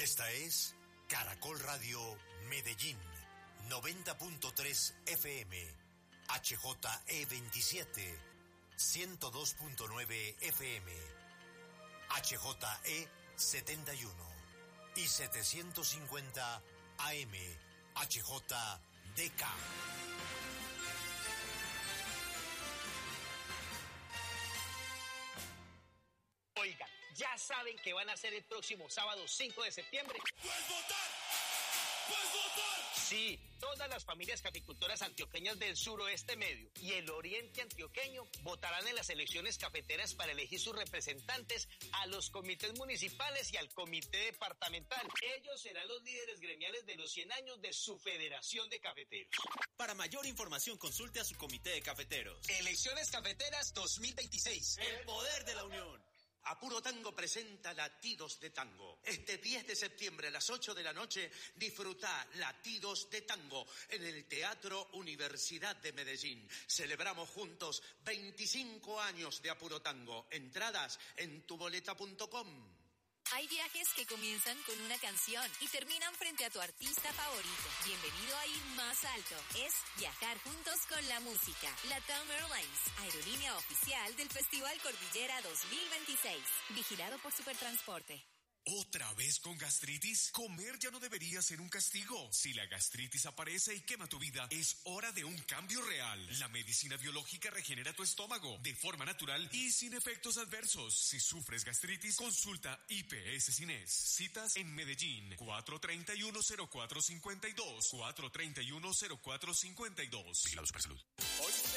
Esta es Caracol Radio Medellín, 90.3 FM, HJE27, 102.9 FM, HJE71 y 750 AM, HJDK. Oigan, ¿ya saben qué van a hacer el próximo sábado 5 de septiembre? ¡Puedes votar! ¡Puedes votar! Sí, todas las familias caficultoras antioqueñas del suroeste medio y el oriente antioqueño votarán en las elecciones cafeteras para elegir sus representantes a los comités municipales y al comité departamental. Ellos serán los líderes gremiales de los 100 años de su Federación de Cafeteros. Para mayor información, consulte a su comité de cafeteros. Elecciones Cafeteras 2026. El poder de la unión. Apuro Tango presenta Latidos de Tango. Este 10 de septiembre a las 8 de la noche, disfruta Latidos de Tango en el Teatro Universidad de Medellín. Celebramos juntos 25 años de Apuro Tango. Entradas en tuboleta.com. Hay viajes que comienzan con una canción y terminan frente a tu artista favorito. Bienvenido a ir más alto. Es viajar juntos con la música. LATAM Airlines, aerolínea oficial del Festival Cordillera 2026. Vigilado por Supertransporte. ¿Otra vez con gastritis? Comer ya no debería ser un castigo. Si la gastritis aparece y quema tu vida, es hora de un cambio real. La medicina biológica regenera tu estómago de forma natural y sin efectos adversos. Si sufres gastritis, consulta IPS Cines. Citas en Medellín, 431-0452. 431-0452. Vigilado Supersalud.